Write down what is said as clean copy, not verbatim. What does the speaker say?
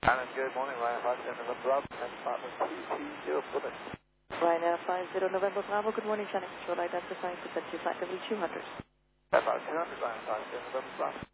Alan, good morning, Ryan 50 November Bravo, and Department 220 Plymouth. Ryanair 50 November Bravo, good morning, Channel Control identifying for 25 level 200. About 200, Ryan 50 November Bravo.